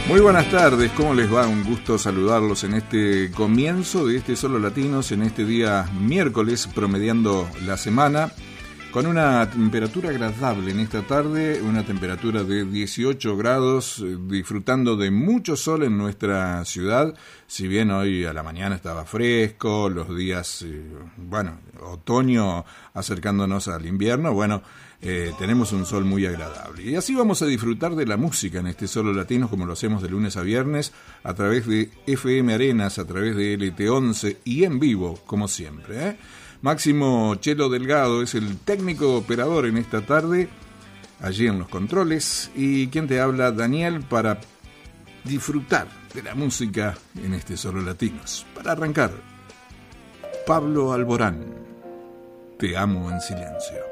Muy buenas tardes, ¿cómo les va? Un gusto saludarlos en este comienzo de este Solo Latinos, en este día miércoles, promediando la semana, con una temperatura agradable en esta tarde, una temperatura de 18 grados, disfrutando de mucho sol en nuestra ciudad, si bien hoy a la mañana estaba fresco, los días, otoño acercándonos al invierno, tenemos un sol muy agradable. Y así vamos a disfrutar de la música en este Solo Latinos, como lo hacemos de lunes a viernes, a través de FM Arenas, a través de LT11 y en vivo, como siempre. Máximo Chelo Delgado es el técnico operador en esta tarde, allí en los controles, y quien te habla, Daniel, para disfrutar de la música en este Solo Latinos. Para arrancar, Pablo Alborán, Te amo en silencio.